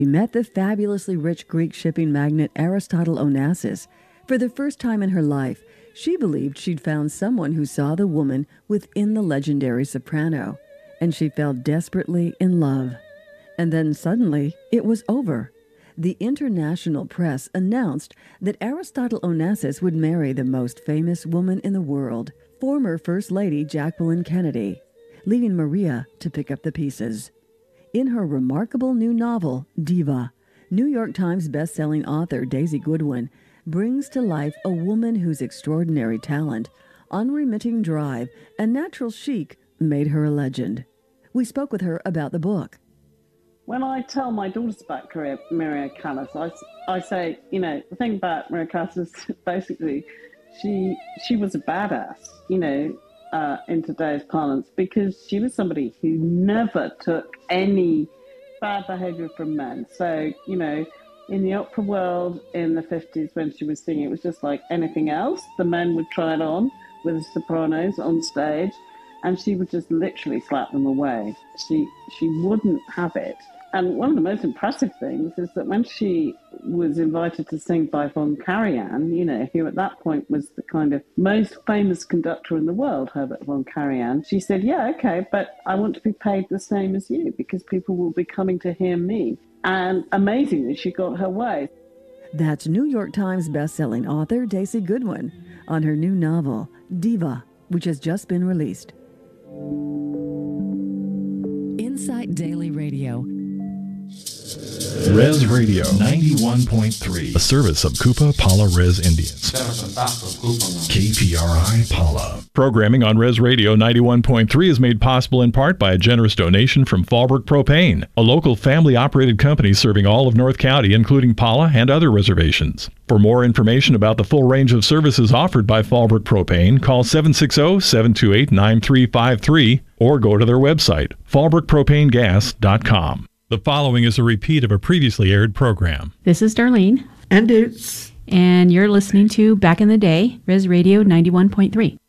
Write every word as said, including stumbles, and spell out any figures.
She met the fabulously rich Greek shipping magnate Aristotle Onassis. For the first time in her life, she believed she'd found someone who saw the woman within the legendary soprano, and she fell desperately in love. And then suddenly, it was over. The international press announced that Aristotle Onassis would marry the most famous woman in the world, former First Lady Jacqueline Kennedy, leaving Maria to pick up the pieces. In her remarkable new novel, Diva, New York Times bestselling author Daisy Goodwin brings to life a woman whose extraordinary talent, unremitting drive, and natural chic made her a legend. We spoke with her about the book. When I tell my daughters about career, Maria Callas, I, I say, you know, the thing about Maria Callas is basically she she was a badass, you know, uh, in today's parlance, because she was somebody who never took any bad behavior from men. So, you know, in the opera world in the fifties when she was singing, it was just like anything else. The men would try it on with the sopranos on stage, and she would just literally slap them away. She she wouldn't have it. And one of the most impressive things is that when she was invited to sing by von Karajan, you know, who at that point was the kind of most famous conductor in the world, Herbert von Karajan, she said, yeah, okay, but I want to be paid the same as you because people will be coming to hear me. And amazingly, she got her way. That's New York Times bestselling author Daisy Goodwin on her new novel, Diva, which has just been released. Insight Daily Radio. Res Radio ninety-one point three, a service of Kupa Pala Res Indians. K P R I Pala. Programming on Res Radio ninety-one point three is made possible in part by a generous donation from Fallbrook Propane, a local family-operated company serving all of North County, including Pala and other reservations. For more information about the full range of services offered by Fallbrook Propane, call seven six zero, seven two eight, nine three five three or go to their website, fallbrook propane gas dot com. The following is a repeat of a previously aired program. This is Darlene. And Doots. And you're listening to Back in the Day, Res Radio ninety-one point three.